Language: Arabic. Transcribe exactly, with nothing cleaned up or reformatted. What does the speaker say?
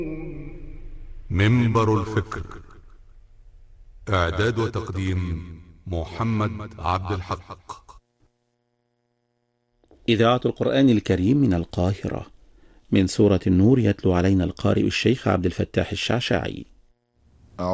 منبر الفكر. إعداد وتقديم محمد عبد الحق. إذاعة القرآن الكريم من القاهرة، من سورة النور، يتلو علينا القارئ الشيخ عبد الفتاح الشعشاعي.